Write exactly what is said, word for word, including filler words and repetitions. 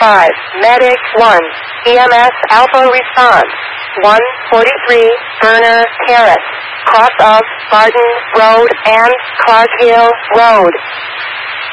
five, Medic one, E M S Alpha response, one forty-three, Burner Terrace, cross of Garden Road and Clark Hill Road.